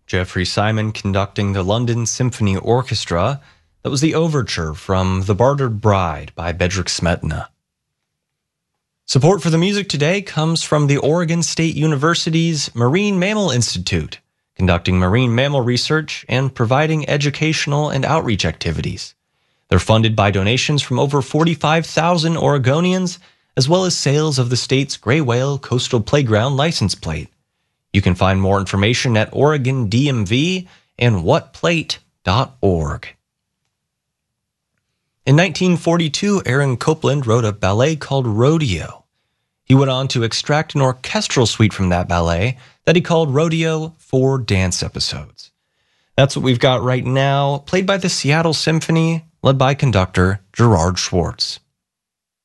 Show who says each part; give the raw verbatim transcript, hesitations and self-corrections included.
Speaker 1: Jeffrey Simon conducting the London Symphony Orchestra. That was the overture from The Bartered Bride by Bedřich Smetana. Support for the music today comes from the Oregon State University's Marine Mammal Institute, conducting marine mammal research and providing educational and outreach activities. They're funded by donations from over forty-five thousand Oregonians, as well as sales of the state's gray whale coastal playground license plate. You can find more information at Oregon D M V and what plate dot org. In nineteen forty-two, Aaron Copland wrote a ballet called Rodeo. He went on to extract an orchestral suite from that ballet that he called Rodeo for Dance Episodes. That's what we've got right now, played by the Seattle Symphony, led by conductor Gerard Schwartz.